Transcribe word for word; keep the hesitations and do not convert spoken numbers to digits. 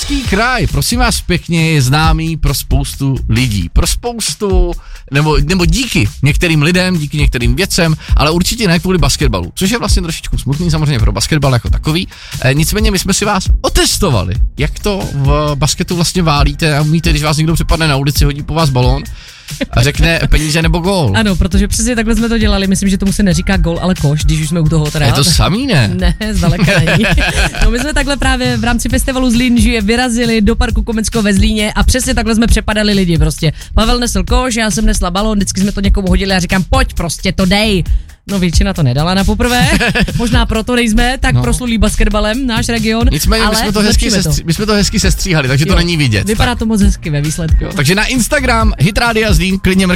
Zlínský kraj, prosím vás pěkně, je známý pro spoustu lidí. Pro spoustu, nebo, nebo díky některým lidem, díky některým věcem, ale určitě ne kvůli basketbalu, což je vlastně trošičku smutný samozřejmě pro basketbal jako takový. E, nicméně my jsme si vás otestovali, jak to v basketu vlastně válíte a umíte, když vás někdo přepadne na ulici, hodí po vás balón a řekne peníze nebo gól. Ano, protože přesně takhle jsme to dělali, myslím, že tomu se neříká gól, ale koš, když už jsme u toho teda. Je to samý, ne? Ne, zdaleka není. No my jsme takhle právě v rámci festivalu Zlín žije vyrazili do parku Komenského ve Zlíně a přesně takhle jsme přepadali lidi prostě. Pavel nesl koš, já jsem nesla balón, vždycky jsme to někomu hodili a říkám, pojď prostě to dej. No většina to nedala na poprvé, možná proto nejsme tak no. proslulý basketbalem, náš region. Nicméně my jsme to hezky, sestří, my jsme to hezky sestříhali, takže jo. to není vidět. Vypadá tak. to moc hezky ve výsledku. Jo. Takže na Instagram Hit Rádia Zlín klidně mrkněte.